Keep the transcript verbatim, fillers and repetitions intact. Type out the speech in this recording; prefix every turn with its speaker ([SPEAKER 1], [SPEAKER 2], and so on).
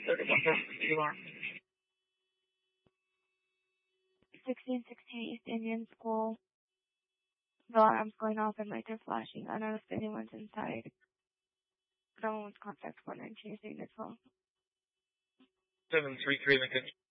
[SPEAKER 1] thirty-one alarm.
[SPEAKER 2] sixteen sixteen East Indian School. The alarm's going off and lights are flashing. I don't know if anyone's inside. No one's contact one nineteen is as well.
[SPEAKER 1] seven three three Lincoln.